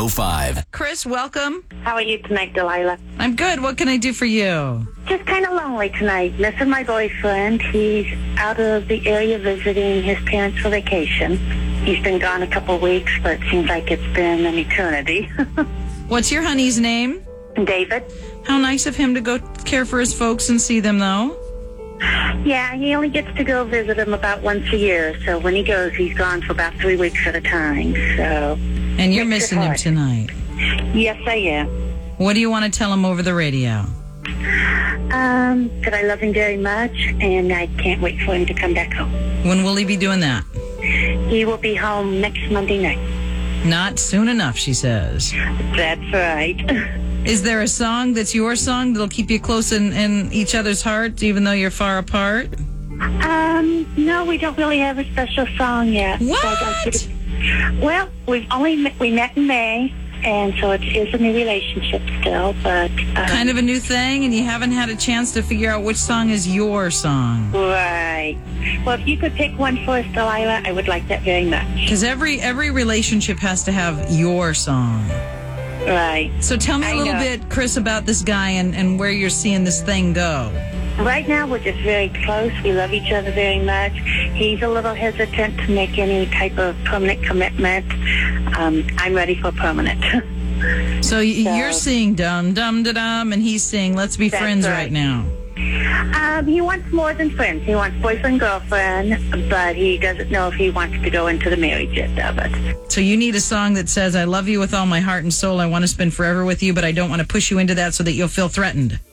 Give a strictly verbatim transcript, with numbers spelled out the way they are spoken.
oh five. Chris, welcome. How are you tonight, Delilah? I'm good. What can I do for you? Just kind of lonely tonight. Missing my boyfriend. He's out of the area visiting his parents for vacation. He's been gone a couple of weeks, but it seems like it's been an eternity. What's your honey's name? David? How nice of him to go care for his folks and see them, though. Yeah, he only gets to go visit them about once a year. So when he goes, he's gone for about three weeks at a time. So. And you're makes it missing him hard. tonight. Yes, I am. What do you want to tell him over the radio? Um, that I love him very much, and I can't wait for him to come back home. When will he be doing that? He will be home next Monday night. Not soon enough, she says. That's right. Is there a song that's your song that'll keep you close in, in each other's hearts, even though you're far apart? Um, no, we don't really have a special song yet. What? So I'd like you to- well, we've only met, we met in May, and so it is a new relationship still, but um, Kind of a new thing, and you haven't had a chance to figure out which song is your song. right. Well, if you could pick one for us, Delilah, I would like that very much. Because every every relationship has to have your song. Right. So tell me a I little know. bit, Chris, about this guy and, and where you're seeing this thing go. Right now, we're just very close. We love each other very much. He's a little hesitant to make any type of permanent commitment. Um, I'm ready for permanent. So, y So- you're seeing dum dum da dum, and he's saying let's be That's friends right. right. now. Um, he wants more than friends. He wants boyfriend, girlfriend, but he doesn't know if he wants to go into the marriage yet of it. So you need a song that says, I love you with all my heart and soul. I want to spend forever with you, but I don't want to push you into that so that you'll feel threatened.